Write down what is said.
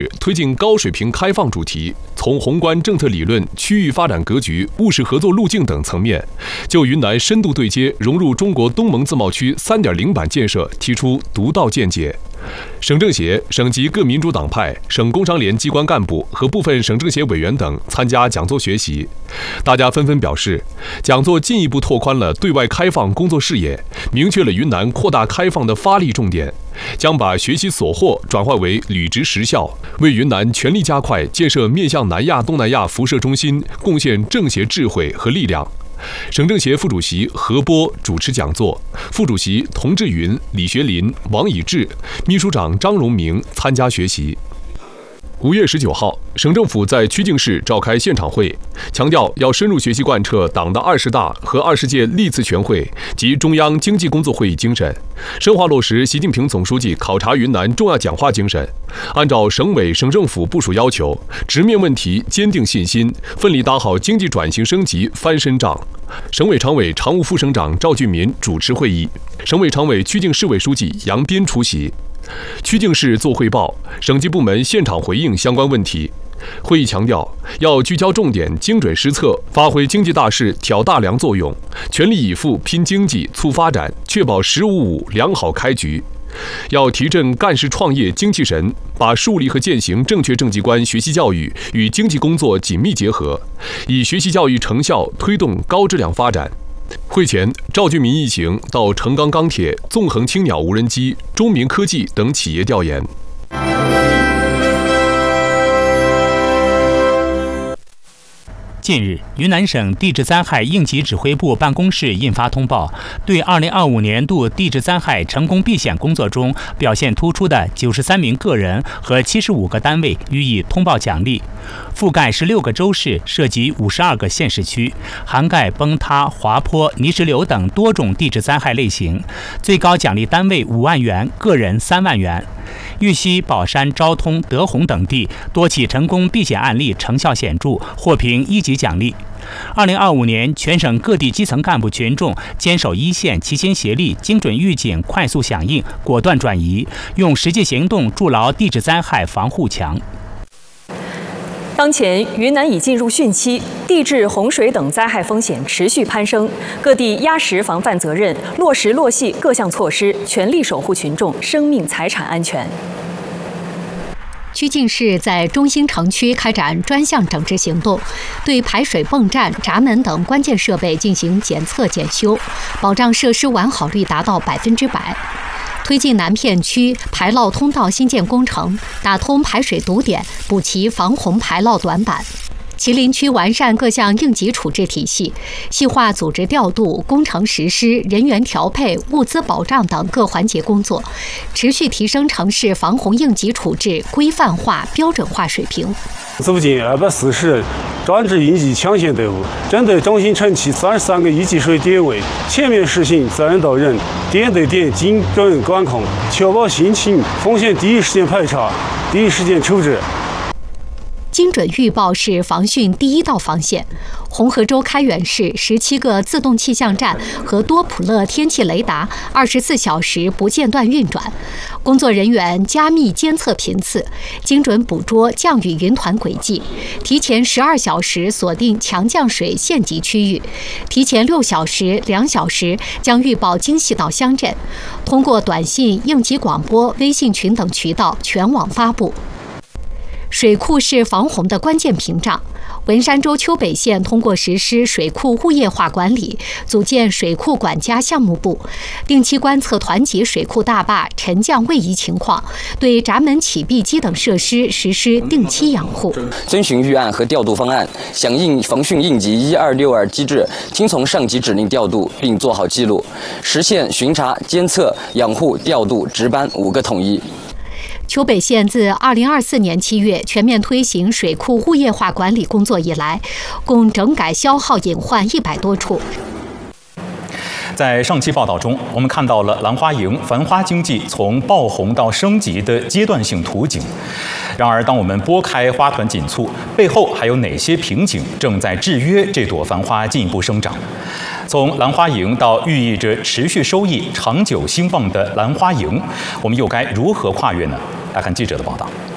推进高水平开放主题，从宏观政策理论、区域发展格局、务实合作路径等层面，就云南深度对接融入中国东盟自贸区3.0版建设提出独到见解。省政协、省级各民主党派、省工商联机关干部和部分省政协委员等参加讲座学习，大家纷纷表示，讲座进一步拓宽了对外开放工作视野，明确了云南扩大开放的发力重点，将把学习所获转化为履职实效，为云南全力加快建设面向南亚、东南亚辐射中心贡献政协智慧和力量。省政协副主席何波主持讲座，副主席童志云、李学林、王以志，秘书长张荣明参加学习。5月19号，省政府在曲靖市召开现场会，强调要深入学习贯彻党的20大和20届历次全会及中央经济工作会议精神，深化落实习近平总书记考察云南重要讲话精神，按照省委省政府部署要求，直面问题，坚定信心，奋力打好经济转型升级翻身仗。省委常委常务副省长赵俊民主持会议，省委常委曲靖市委书记杨斌出席。曲靖市做汇报，省级部门现场回应相关问题。会议强调，要聚焦重点，精准施策，发挥经济大势挑大梁作用，全力以赴拼经济促发展，确保“15+5”良好开局。要提振干事创业精气神，把树立和践行正确政绩观学习教育与经济工作紧密结合，以学习教育成效推动高质量发展。会前，赵俊民一行到成钢钢铁、纵横青鸟无人机、中明科技等企业调研。 近日，云南省地质灾害应急指挥部办公室印发通报，对2025年度地质灾害成功避险工作中表现突出的93名个人和75个单位予以通报奖励，覆盖16个州市，涉及52个县市区，涵盖崩塌、滑坡、泥石流等多种地质灾害类型，最高奖励单位5万元，个人3万元。玉溪、宝山、昭通、德宏等地多起成功避险案例成效显著，获评1级奖励。2025年，全省各地基层干部群众坚守一线，齐心协力，精准预警，快速响应，果断转移，用实际行动筑牢地质灾害防护墙。 当前，云南已进入汛期，地质、洪水等灾害风险持续攀升，各地压实防范责任，落实落细各项措施，全力守护群众生命财产安全。 曲靖市在中兴城区开展专项整治行动，对排水泵站、闸门等关键设备进行检测检修，保障设施完好率达到100%。推进南片区排涝通道新建工程，打通排水堵点，补齐防洪排涝短板。麒麟区完善各项应急处置体系，细化组织调度、工程实施、人员调配、物资保障等各环节工作，持续提升城市防洪应急处置规范化、标准化水平。 组建240人专职应急抢险队伍，针对中兴城区33个一级水点位，全面实行责任到人、点对点精准管控，确保汛情风险第一时间排查、第一时间处置。 精准预报是防汛第一道防线。红河州开远市17个自动气象站和多普勒天气雷达24小时不间断运转，工作人员加密监测频次，精准捕捉降雨云团轨迹，提前12小时锁定强降水限级区域，提前6小时、2小时将预报精细到乡镇，通过短信、应急广播、微信群等渠道全网发布。水库是防洪的关键屏障。文山州丘北县通过实施水库物业化管理，组建水库管家项目部，定期观测团级水库大坝沉降位移情况，对闸门启闭机等设施实施定期养护。 遵循预案和调度方案，响应防汛应急1262机制，听从上级指令调度，并做好记录，实现巡查、监测、养护、调度、值班5个统一。 丘北县自2024年7月全面推行水库物业化管理工作以来，共整改消耗隐患100多处。 在上期报道中，我们看到了兰花楹繁花经济从爆红到升级的阶段性图景。然而，当我们拨开花团锦簇，背后还有哪些瓶颈正在制约这朵繁花进一步生长？从兰花楹到寓意着持续收益、长久兴旺的兰花楹，我们又该如何跨越呢？来看记者的报道。